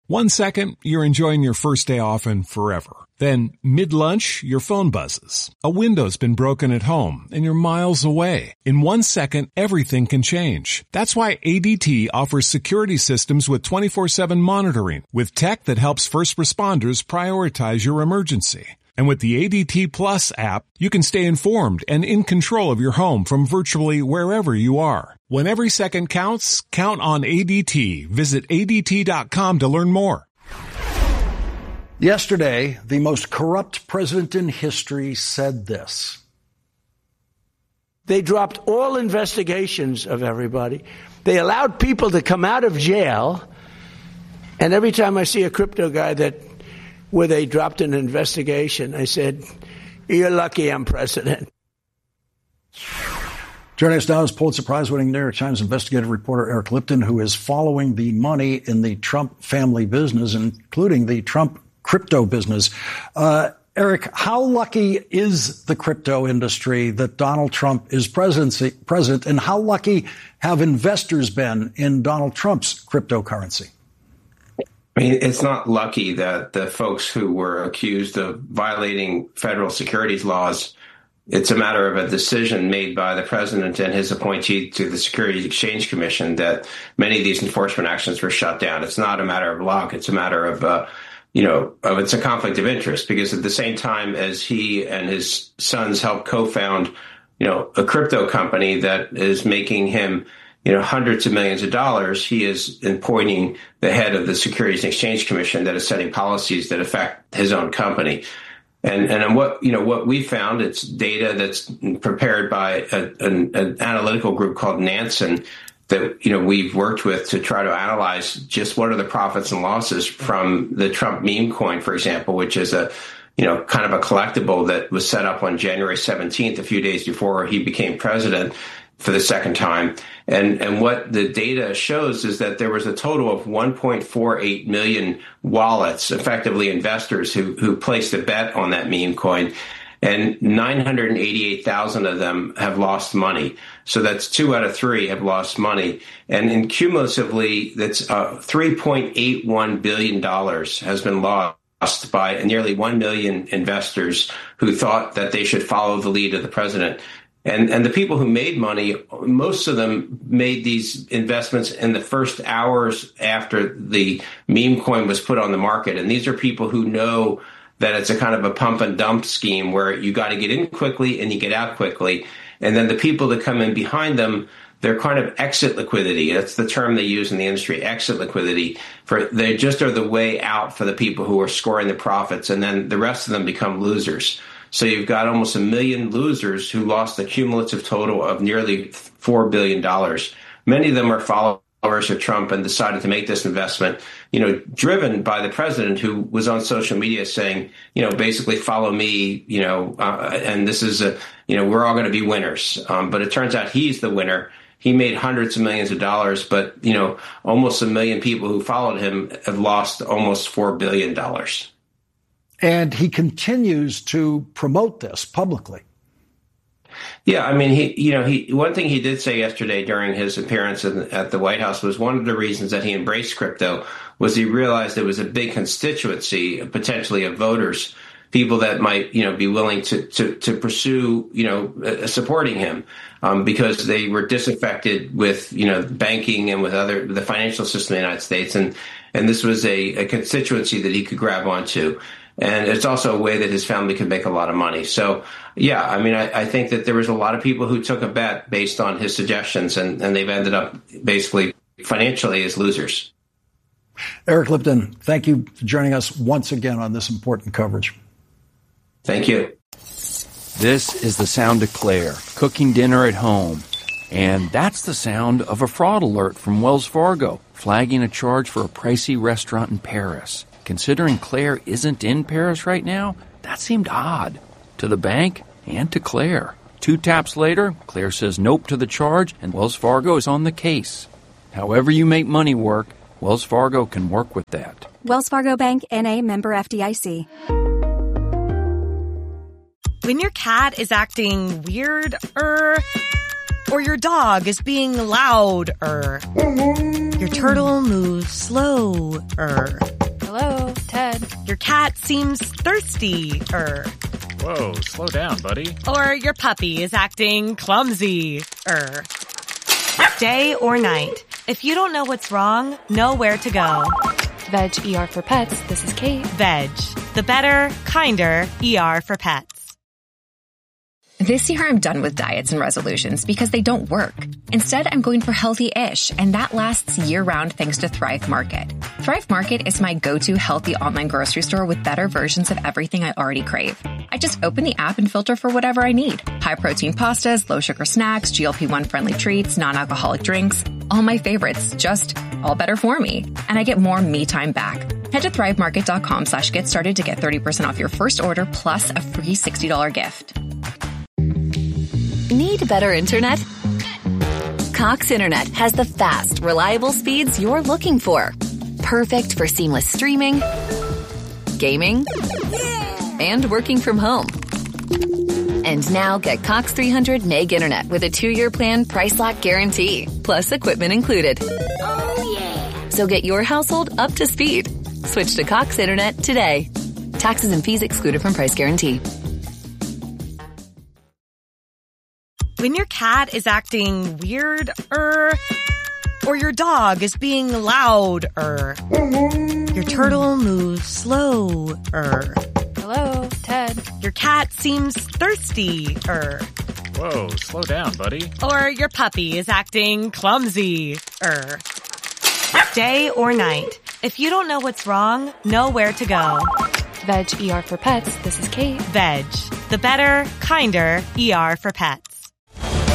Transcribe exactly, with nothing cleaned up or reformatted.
One second, you're enjoying your first day off and forever. Then, mid-lunch, your phone buzzes. A window's been broken at home, and you're miles away. In one second, everything can change. That's why A D T offers security systems with twenty-four seven monitoring, with tech that helps first responders prioritize your emergency. And with the A D T Plus app, you can stay informed and in control of your home from virtually wherever you are. When every second counts, count on A D T. Visit A D T dot com to learn more. Yesterday, the most corrupt president in history said this. They dropped all investigations of everybody. They allowed people to come out of jail. And every time I see a crypto guy that where they dropped an investigation, I said, you're lucky I'm president. Joining us now is Pulitzer Prize-winning New York Times investigative reporter Eric Lipton, who is following the money in the Trump family business, including the Trump crypto business. Uh, Eric, how lucky is the crypto industry that Donald Trump is presidency, president, and how lucky have investors been in Donald Trump's cryptocurrency? I mean, it's not lucky that the folks who were accused of violating federal securities laws, it's a matter of a decision made by the president and his appointee to the Securities Exchange Commission that many of these enforcement actions were shut down. It's not a matter of luck. It's a matter of, uh, you know, of it's a conflict of interest, because at the same time as he and his sons helped co-found, you know, a crypto company that is making him, you know, hundreds of millions of dollars, he is appointing the head of the Securities and Exchange Commission that is setting policies that affect his own company. And and what, you know, what we found, it's data that's prepared by a, an, an analytical group called Nansen that, you know, we've worked with to try to analyze just what are the profits and losses from the Trump meme coin, for example, which is a, you know, kind of a collectible that was set up on January seventeenth, a few days before he became president for the second time. And and what the data shows is that there was a total of one point four eight million wallets, effectively investors who who placed a bet on that meme coin. And nine hundred eighty-eight thousand of them have lost money. So that's two out of three have lost money. And in cumulatively, that's uh, three point eight one billion dollars has been lost by nearly one million investors who thought that they should follow the lead of the president. And and the people who made money, most of them made these investments in the first hours after the meme coin was put on the market. And these are people who know that it's a kind of a pump and dump scheme where you got to get in quickly and you get out quickly. And then the people that come in behind them, they're kind of exit liquidity. That's the term they use in the industry, exit liquidity. For they just are the way out for the people who are scoring the profits. And then the rest of them become losers. So you've got almost a million losers who lost a cumulative total of nearly four billion dollars. Many of them are followers of Trump and decided to make this investment, you know, driven by the president, who was on social media saying, you know, basically follow me, you know, uh, and this is a, you know, we're all going to be winners. Um, but it turns out he's the winner. He made hundreds of millions of dollars, but, you know, almost a million people who followed him have lost almost four billion dollars. And he continues to promote this publicly. Yeah, I mean, he, you know, he, one thing he did say yesterday during his appearance in, at the White House was one of the reasons that he embraced crypto was he realized there was a big constituency, potentially, of voters, people that might, you know, be willing to to, to pursue, you know, uh, supporting him um, because they were disaffected with, you know, banking and with other the financial system in the United States, and and this was a, a constituency that he could grab onto. And it's also a way that his family could make a lot of money. So, yeah, I mean, I, I think that there was a lot of people who took a bet based on his suggestions, and, and they've ended up basically financially as losers. Eric Lipton, thank you for joining us once again on this important coverage. Thank you. This is the sound of Claire, cooking dinner at home. And that's the sound of a fraud alert from Wells Fargo, flagging a charge for a pricey restaurant in Paris. Considering Claire isn't in Paris right now, that seemed odd to the bank and to Claire. Two taps later, Claire says nope to the charge, and Wells Fargo is on the case. However you make money work, Wells Fargo can work with that. Wells Fargo Bank, N A, member F D I C. When your cat is acting weird-er, or your dog is being loud-er, your turtle moves slow-er. Hello, Ted. Your cat seems thirsty-er. Whoa, slow down, buddy. Or your puppy is acting clumsy-er. Day or night, if you don't know what's wrong, know where to go. Veg E R for Pets, this is Kate. Veg, the better, kinder E R for pets. This year, I'm done with diets and resolutions because they don't work. Instead, I'm going for healthy-ish, and that lasts year-round thanks to Thrive Market. Thrive Market is my go-to healthy online grocery store with better versions of everything I already crave. I just open the app and filter for whatever I need. High-protein pastas, low-sugar snacks, G L P one friendly treats, non-alcoholic drinks. All my favorites, just all better for me. And I get more me time back. Head to thrivemarket.com slash get started to get thirty percent off your first order plus a free sixty dollars gift. Need better internet? Cox Internet has the fast, reliable speeds you're looking for. Perfect for seamless streaming, gaming, and working from home. And now get Cox three hundred meg internet with a two-year plan price lock guarantee, plus equipment included. Oh, yeah. So get your household up to speed. Switch to Cox Internet today. Taxes and fees excluded from price guarantee. When your cat is acting weird-er, or your dog is being loud-er, your turtle moves slow-er. Hello, Ted. Your cat seems thirsty-er. Whoa, slow down, buddy. Or your puppy is acting clumsy-er. Day or night, if you don't know what's wrong, know where to go. Veg E R for Pets, this is Kate. Veg, the better, kinder E R for pets.